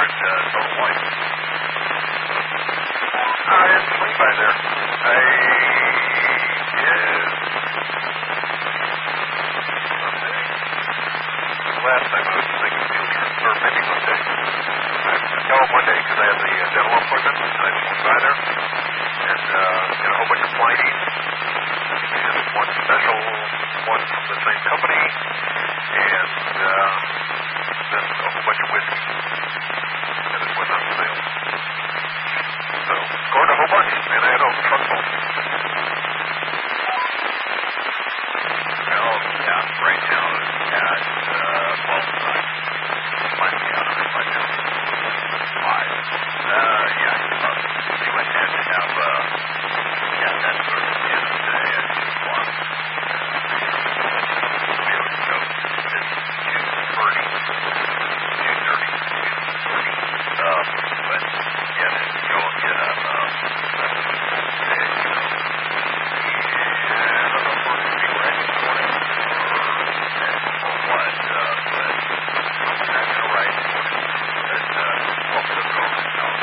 at Total White? I didn't swing by there. I did. Last time I was thinking field trip, or maybe Monday. No, Monday, because I had the dental appointment, and I swung by there, and got a whole bunch of Plinies, and one special one from the same company, and then a whole bunch of whiskey that was on sale. So, scored a whole bunch, and I had a truck full. Well, yeah, right now at, well, might be out of right now. 5. Yeah, about pretty much had to have, yeah, that sort of end today at 2 o'clock. So, it's 2:30. 2:30. But, yeah, then go and get a, today, so, yeah, I don't know if we're going to be ready this morning or what, but I'm not going to ride this morning. But, hopefully it'll go over the house.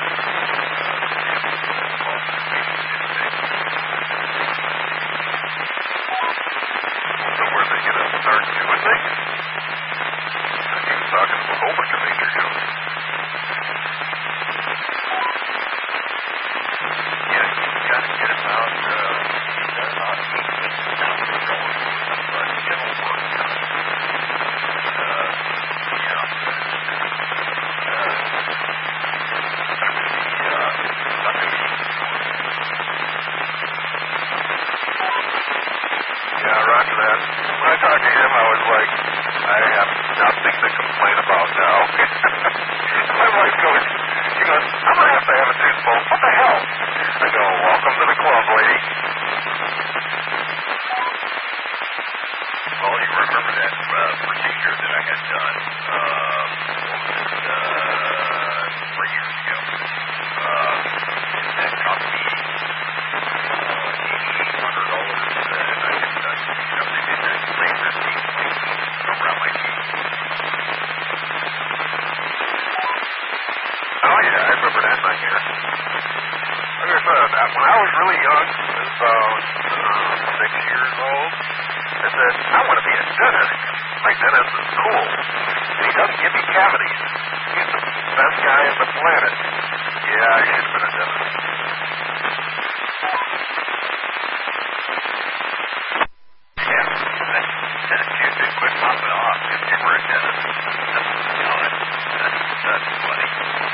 So where they get a start doing things? He was talking to a whole bunch of Major Jones. Yeah, you got to get about 8 weeks now to go with dental work done. Yeah, not going to be Yeah, roger that. When I talked to him, I was like, I have nothing to complain about now. My wife goes, she goes, I'm going to have a tooth pulled. What the hell? I go, welcome to the club, lady. Well, you remember that procedure that I had done, what was it, 3 years ago. That cost me $8,800, and I had done, they did that laser teeth around my teeth. Oh, yeah, I remember that night here. Like I said, when I was really young, I was about 6 years old, I said, I want to be a dentist. My dentist is cool. And he doesn't give me cavities. He's the best guy on the planet. Yeah, I should have been a dentist. Yeah, that kid did quit popping off if you were a dentist. That's funny.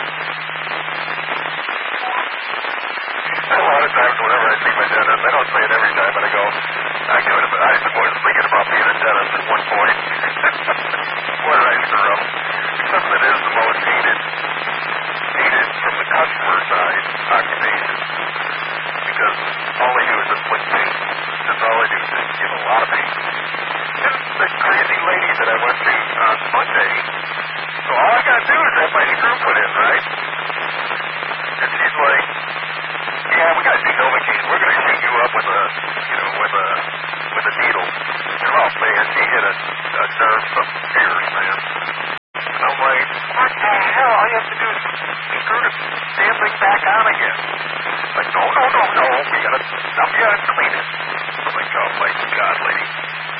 A lot of times, whenever I see my dentist, I don't say it every time, but I go, I was thinking about being a dentist at one point. What did I screw up? Something that is the most hated from the customer side occupation. Because all they do is inflict pain. That's all they do is give a lot of pain. And the crazy lady that I went to on Monday, so all I gotta do is have my screw put in, right? And she's like, yeah, we got Novocaine. We're gonna shoot you up with a needle. And oh man, she hit a nerve,